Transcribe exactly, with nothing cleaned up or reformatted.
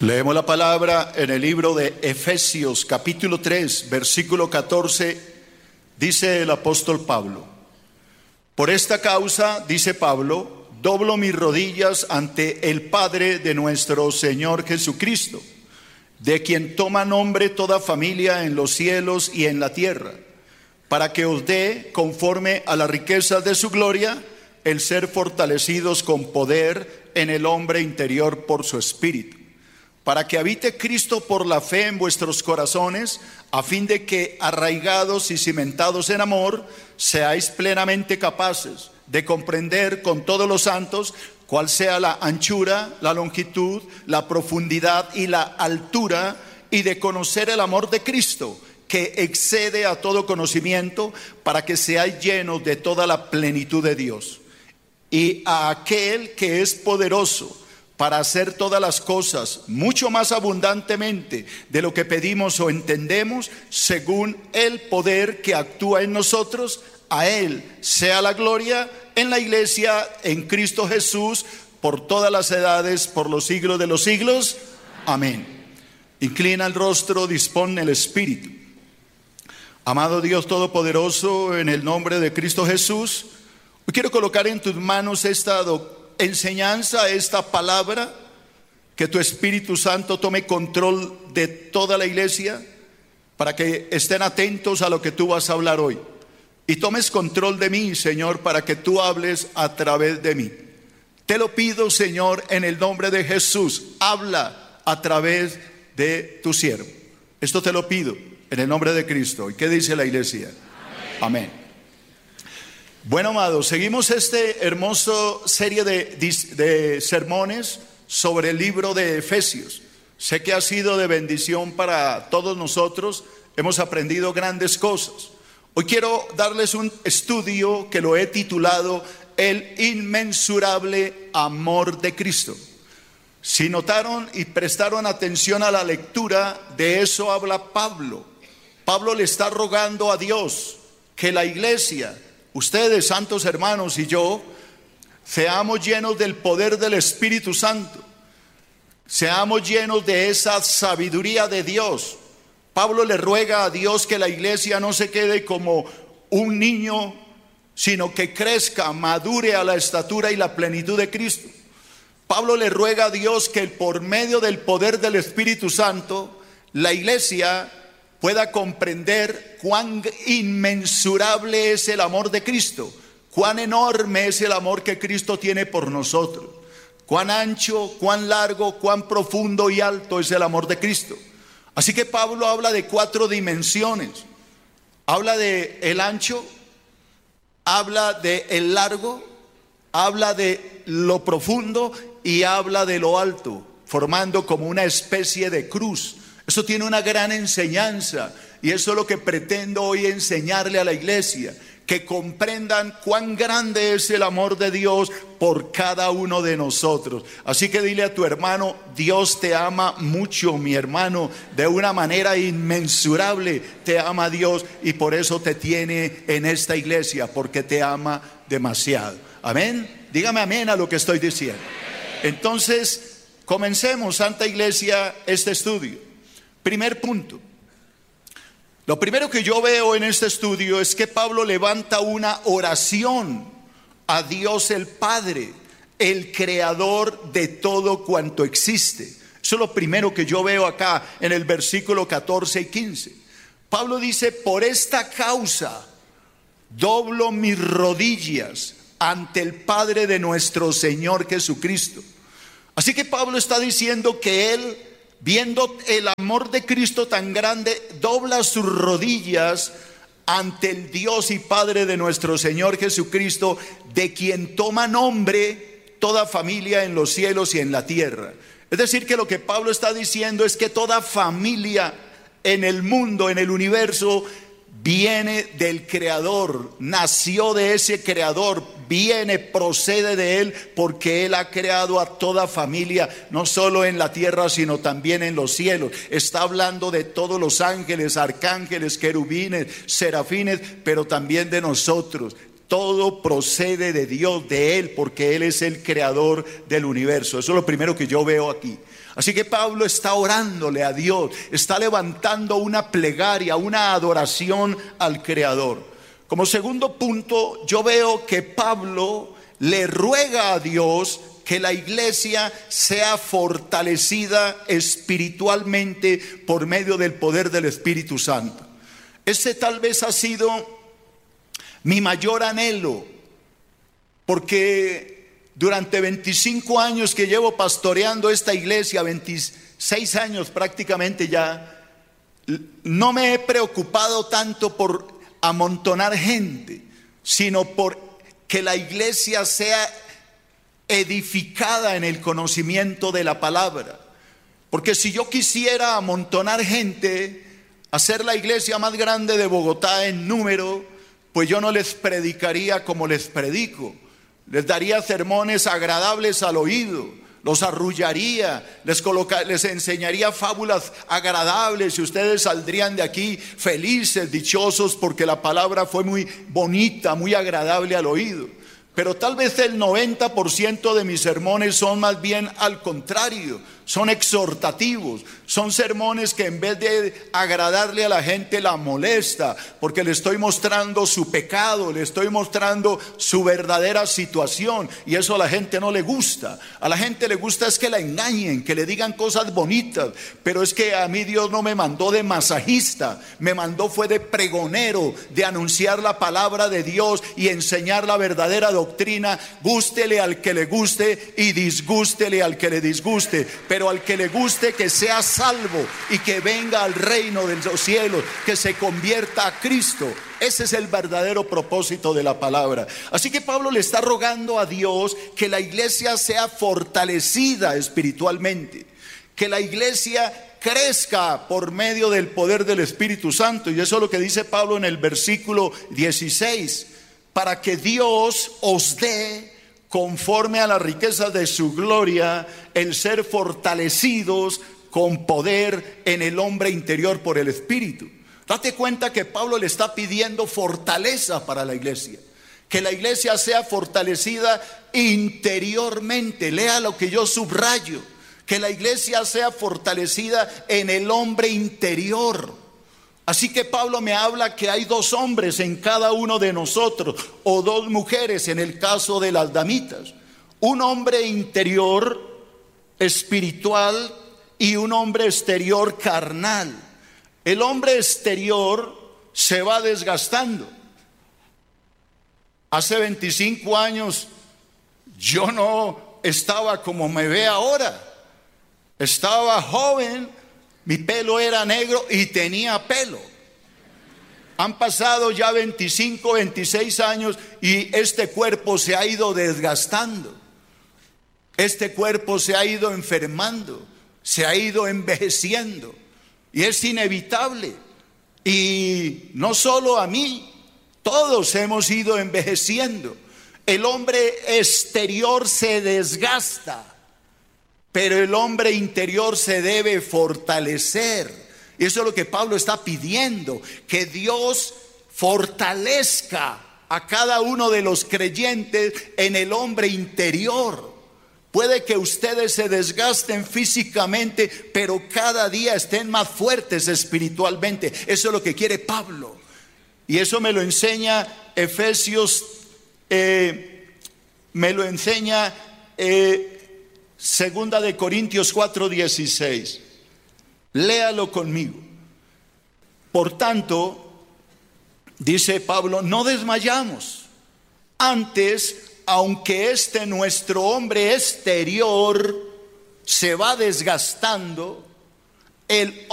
Leemos la palabra en el libro de Efesios capítulo tres, versículo catorce, dice el apóstol Pablo: por esta causa, dice Pablo, doblo mis rodillas ante el Padre de nuestro Señor Jesucristo, de quien toma nombre toda familia en los cielos y en la tierra, para que os dé, conforme a las riquezas de su gloria, el ser fortalecidos con poder en el hombre interior por su Espíritu, para que habite Cristo por la fe en vuestros corazones, a fin de que, arraigados y cimentados en amor, seáis plenamente capaces de comprender con todos los santos cuál sea la anchura, la longitud, la profundidad y la altura, y de conocer el amor de Cristo, que excede a todo conocimiento, para que seáis llenos de toda la plenitud de Dios. Y a aquel que es poderoso para hacer todas las cosas mucho más abundantemente de lo que pedimos o entendemos, según el poder que actúa en nosotros, a Él sea la gloria en la iglesia, en Cristo Jesús, por todas las edades, por los siglos de los siglos. Amén. Inclina el rostro, dispone el espíritu. Amado Dios Todopoderoso, en el nombre de Cristo Jesús, hoy quiero colocar en tus manos esta doctrina, enseñanza, esta palabra, que tu Espíritu Santo tome control de toda la iglesia, para que estén atentos a lo que tú vas a hablar hoy, y tomes control de mí, Señor, para que tú hables a través de mí. Te lo pido, Señor, en el nombre de Jesús, habla a través de tu siervo. Esto te lo pido en el nombre de Cristo. ¿Y qué dice la iglesia? Amén. Amén. Bueno, amados, seguimos este hermoso serie de, de sermones sobre el libro de Efesios. Sé que ha sido de bendición para todos nosotros, hemos aprendido grandes cosas. Hoy quiero darles un estudio que lo he titulado El inmensurable amor de Cristo. Si notaron y prestaron atención a la lectura, de eso habla Pablo. Pablo le está rogando a Dios que la iglesia, ustedes, santos hermanos, y yo, seamos llenos del poder del Espíritu Santo, seamos llenos de esa sabiduría de Dios. Pablo le ruega a Dios que la iglesia no se quede como un niño, sino que crezca, madure a la estatura y la plenitud de Cristo. Pablo le ruega a Dios que por medio del poder del Espíritu Santo, la iglesia pueda comprender cuán inmensurable es el amor de Cristo, cuán enorme es el amor que Cristo tiene por nosotros, cuán ancho, cuán largo, cuán profundo y alto es el amor de Cristo. Así que Pablo habla de cuatro dimensiones. Habla de el ancho, habla de el largo, habla de lo profundo y habla de lo alto, formando como una especie de cruz. Eso tiene una gran enseñanza, y eso es lo que pretendo hoy enseñarle a la iglesia, que comprendan cuán grande es el amor de Dios por cada uno de nosotros. Así que dile a tu hermano: Dios te ama mucho, mi hermano, de una manera inmensurable te ama Dios, y por eso te tiene en esta iglesia, porque te ama demasiado. Amén. Dígame amén a lo que estoy diciendo. Entonces, comencemos, Santa Iglesia, este estudio. Primer punto. Lo primero que yo veo en este estudio es que Pablo levanta una oración a Dios el Padre, el creador de todo cuanto existe. Eso es lo primero que yo veo acá en el versículo catorce y quince. Pablo dice: por esta causa doblo mis rodillas ante el Padre de nuestro Señor Jesucristo. Así que Pablo está diciendo que él, viendo el amor de Cristo tan grande, dobla sus rodillas ante el Dios y Padre de nuestro Señor Jesucristo, de quien toma nombre toda familia en los cielos y en la tierra. Es decir, que lo que Pablo está diciendo es que toda familia en el mundo, en el universo, viene del Creador, nació de ese Creador, viene, procede de Él, porque Él ha creado a toda familia, no solo en la tierra, sino también en los cielos. Está hablando de todos los ángeles, arcángeles, querubines, serafines, pero también de nosotros. Todo procede de Dios, de Él, porque Él es el creador del universo. Eso es lo primero que yo veo aquí. Así que Pablo está orándole a Dios, está levantando una plegaria, una adoración al creador. Como segundo punto, yo veo que Pablo le ruega a Dios que la iglesia sea fortalecida espiritualmente por medio del poder del Espíritu Santo. Ese tal vez ha sido mi mayor anhelo, porque durante veinticinco años que llevo pastoreando esta iglesia, veintiséis años prácticamente ya, no me he preocupado tanto por amontonar gente, sino por que la iglesia sea edificada en el conocimiento de la palabra. Porque si yo quisiera amontonar gente, hacer la iglesia más grande de Bogotá en número, pues yo no les predicaría como les predico. Les daría sermones agradables al oído, los arrullaría, les, coloca, les enseñaría fábulas agradables y ustedes saldrían de aquí felices, dichosos, porque la palabra fue muy bonita, muy agradable al oído. Pero tal vez el noventa por ciento de mis sermones son más bien al contrario, son exhortativos, son sermones que en vez de agradarle a la gente la molesta, porque le estoy mostrando su pecado, le estoy mostrando su verdadera situación, y eso a la gente no le gusta. A la gente le gusta es que la engañen, que le digan cosas bonitas, pero es que a mí Dios no me mandó de masajista, me mandó fue de pregonero, de anunciar la palabra de Dios y enseñar la verdadera doctrina, gústele al que le guste y disgústele al que le disguste, pero al que le guste que sea salvo y que venga al reino de los cielos, que se convierta a Cristo. Ese es el verdadero propósito de la palabra. Así que Pablo le está rogando a Dios que la iglesia sea fortalecida espiritualmente, que la iglesia crezca por medio del poder del Espíritu Santo. Y eso es lo que dice Pablo en el versículo dieciséis: para que Dios os dé, conforme a las riquezas de su gloria, el ser fortalecidos con poder en el hombre interior por el Espíritu. Date cuenta que Pablo le está pidiendo fortaleza para la iglesia, que la iglesia sea fortalecida interiormente. Lea lo que yo subrayo, que la iglesia sea fortalecida en el hombre interior. Así que Pablo me habla que hay dos hombres en cada uno de nosotros, o dos mujeres en el caso de las damitas. Un hombre interior espiritual y un hombre exterior carnal. El hombre exterior se va desgastando. Hace veinticinco años yo no estaba como me ve ahora. Estaba joven, mi pelo era negro y tenía pelo. Han pasado ya veinticinco, veintiséis años y este cuerpo se ha ido desgastando. Este cuerpo se ha ido enfermando, se ha ido envejeciendo y es inevitable. Y no solo a mí, todos hemos ido envejeciendo. El hombre exterior se desgasta, pero el hombre interior se debe fortalecer. Y eso es lo que Pablo está pidiendo, que Dios fortalezca a cada uno de los creyentes en el hombre interior. Puede que ustedes se desgasten físicamente, pero cada día estén más fuertes espiritualmente. Eso es lo que quiere Pablo. Y eso me lo enseña Efesios, eh, me lo enseña eh, Segunda de Corintios cuatro dieciséis. Léalo conmigo. Por tanto, dice Pablo, no desmayamos. Antes, aunque este nuestro hombre exterior se va desgastando, el